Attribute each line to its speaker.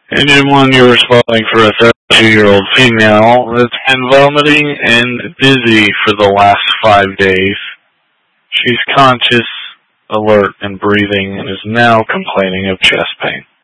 Speaker 1: Anyone you're responding for a 32-year-old female that's been vomiting and dizzy for the last 5 days. She's conscious, alert, and breathing, and is now complaining of chest pain.